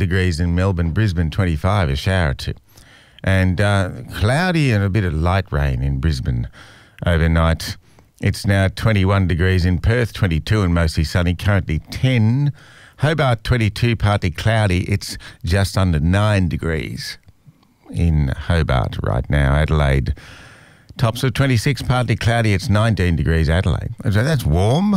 degrees in Melbourne, Brisbane 25, a shower or two. And cloudy and a bit of light rain in Brisbane overnight. It's now 21 degrees in Perth, 22 and mostly sunny, currently 10. Hobart 22, partly cloudy. It's just under 9 degrees in Hobart right now. Adelaide, tops of 26, partly cloudy. It's 19 degrees Adelaide. So that's warm.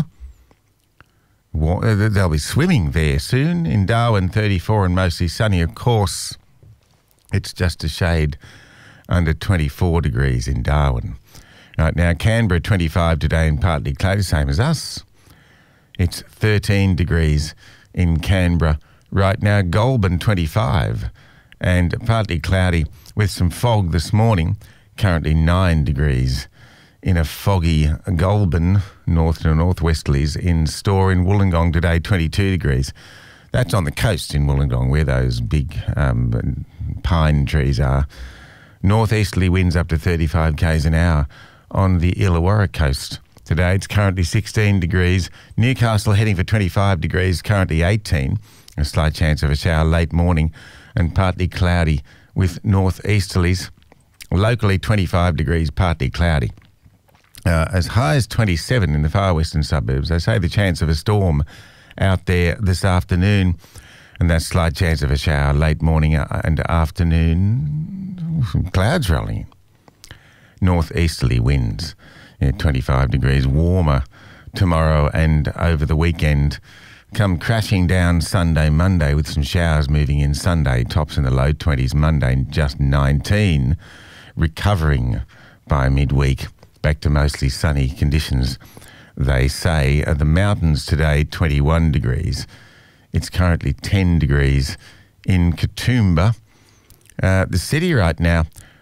They'll be swimming there soon. In Darwin, 34 and mostly sunny. Of course, it's just a shade under 24 degrees in Darwin. Right now, Canberra 25 today and partly cloudy, same as us. It's 13 degrees in Canberra. Right now, Goulburn 25 and partly cloudy with some fog this morning. Currently 9 degrees in a foggy Goulburn, north to northwesterlies. In Store in Wollongong today, 22 degrees. That's on the coast in Wollongong where those big pine trees are. Northeasterly winds up to 35 k's an hour on the Illawarra coast. Today it's currently 16 degrees. Newcastle heading for 25 degrees, currently 18. A slight chance of a shower late morning and partly cloudy with northeasterlies. Locally 25 degrees, partly cloudy. As high as 27 in the far western suburbs. They say the chance of a storm out there this afternoon, and that slight chance of a shower late morning and afternoon. Some clouds rolling in. Northeasterly winds, 25 degrees, warmer tomorrow and over the weekend. Come crashing down Sunday, Monday with some showers moving in Sunday, tops in the low 20s, Monday just 19, recovering by midweek, back to mostly sunny conditions. They say the mountains today 21 degrees. It's currently 10 degrees in Katoomba. The city right now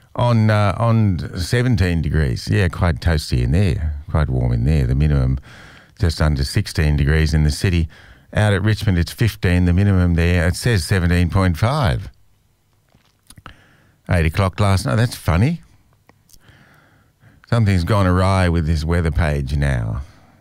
on 17 degrees. Yeah, quite toasty in there, quite warm in there. The minimum just under 16 degrees in the city. Out at Richmond it's 15, the minimum there. It says 17.5. 8 o'clock last night. That's funny. Something's gone awry with this weather page now.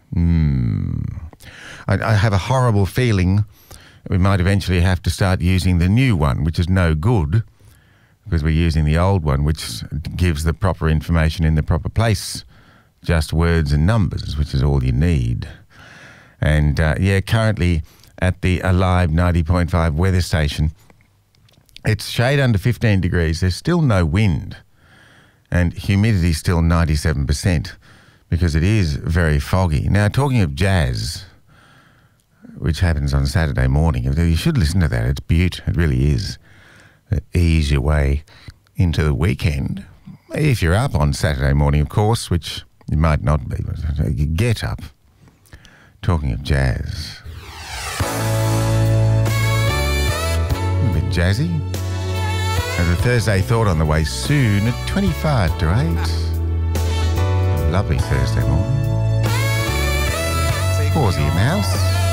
I have a horrible feeling we might eventually have to start using the new one, which is no good because we're using the old one, which gives the proper information in the proper place, just words and numbers, which is all you need. And, currently at the Alive 90.5 weather station, it's shade under 15 degrees. There's still no wind and humidity still 97% because it is very foggy. Now, talking of jazz, which happens on Saturday morning, you should listen to that. It's beaut. It really is. Ease your way into the weekend. If you're up on Saturday morning, of course, which you might not be, but you get up. Talking of jazz. A bit jazzy. And the Thursday Thought on the way soon at 25 to 8. Lovely Thursday morning. Pawsey in the house.